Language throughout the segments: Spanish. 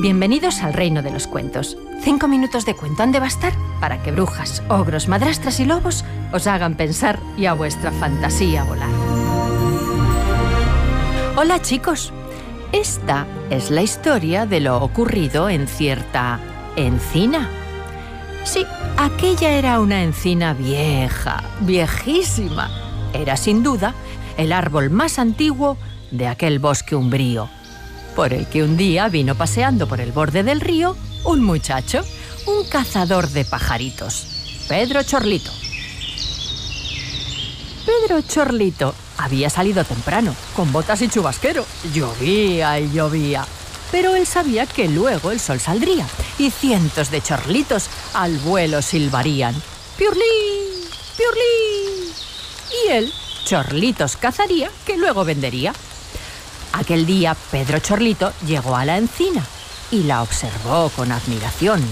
Bienvenidos al reino de los cuentos. 5 minutos de cuento han de bastar para que brujas, ogros, madrastras y lobos os hagan pensar y a vuestra fantasía volar. Hola chicos, esta es la historia de lo ocurrido en cierta encina. Sí, aquella era una encina vieja, viejísima. Era sin duda el árbol más antiguo de aquel bosque umbrío, por el que un día vino paseando por el borde del río un muchacho, un cazador de pajaritos, Pedro Chorlito. Pedro Chorlito había salido temprano, con botas y chubasquero. Llovía y llovía, pero él sabía que luego el sol saldría y cientos de chorlitos al vuelo silbarían. ¡Piurlí! ¡Piurlí! Y él chorlitos cazaría que luego vendería. Aquel día Pedro Chorlito llegó a la encina y la observó con admiración,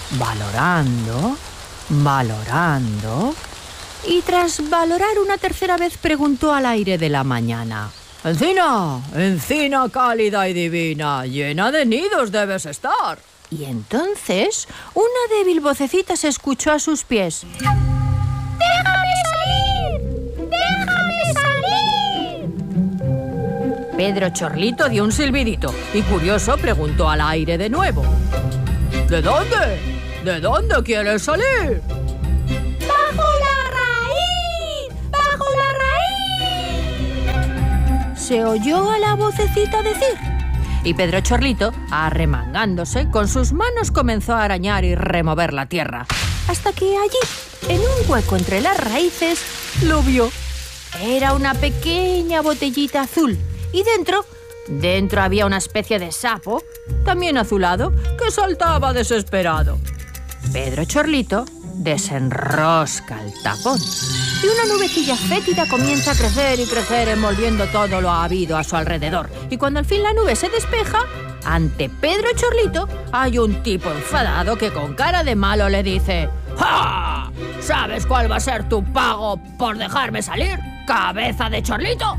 valorando, y tras valorar una tercera vez preguntó al aire de la mañana: «Encina, encina cálida y divina, llena de nidos debes estar». Y entonces una débil vocecita se escuchó a sus pies: «¡Déjame salir! ¡Déjame salir!». Pedro Chorlito dio un silbidito y curioso preguntó al aire de nuevo: «¿De dónde? ¿De dónde quieres salir?». «¡Bajo la raíz! ¡Bajo la raíz!», se oyó a la vocecita decir. Y Pedro Chorlito, arremangándose, con sus manos comenzó a arañar y remover la tierra, hasta que allí, en un hueco entre las raíces, lo vio. Era una pequeña botellita azul. Y dentro había una especie de sapo, también azulado, que saltaba desesperado. Pedro Chorlito desenrosca el tapón y una nubecilla fétida comienza a crecer y crecer, envolviendo todo lo habido a su alrededor. Y cuando al fin la nube se despeja, ante Pedro Chorlito hay un tipo enfadado que con cara de malo le dice: «¡Ja! ¿Sabes cuál va a ser tu pago por dejarme salir, cabeza de chorlito?».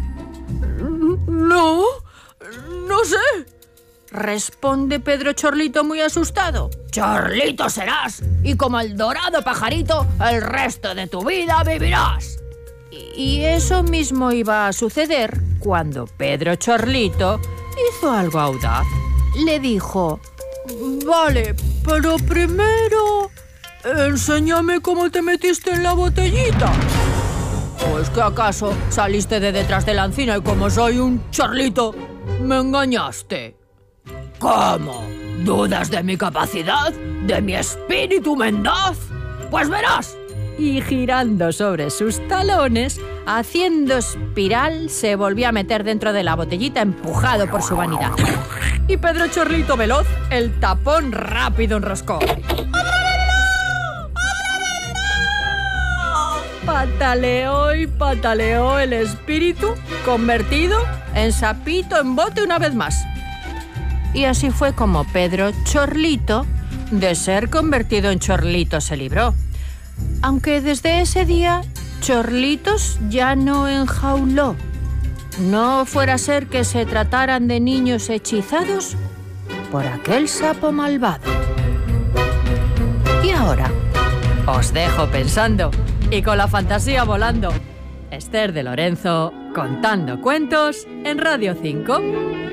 No sé», responde Pedro Chorlito muy asustado. «Chorlito serás, y como el dorado pajarito, el resto de tu vida vivirás». Y eso mismo iba a suceder cuando Pedro Chorlito hizo algo audaz. Le dijo: «Vale, pero primero enséñame cómo te metiste en la botellita». «¿O es que acaso saliste de detrás de la encina y como soy un chorlito, me engañaste?». «¿Cómo? ¿Dudas de mi capacidad? ¿De mi espíritu mendaz? Pues verás». Y girando sobre sus talones, haciendo espiral, se volvió a meter dentro de la botellita, empujado por su vanidad. Y Pedro Chorlito veloz, el tapón rápido enroscó. Pataleó y pataleó el espíritu, convertido en sapito en bote una vez más. Y así fue como Pedro Chorlito, de ser convertido en chorlito, se libró. Aunque desde ese día, chorlitos ya no enjauló. No fuera a ser que se trataran de niños hechizados por aquel sapo malvado. Y ahora, os dejo pensando y con la fantasía volando. Esther de Lorenzo, contando cuentos en Radio 5.